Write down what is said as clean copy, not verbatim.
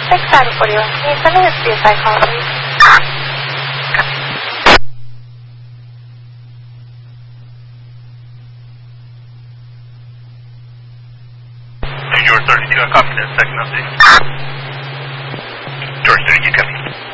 641. Can you send me a CSI call, please? George 32, I copy that second update. George 32, copy.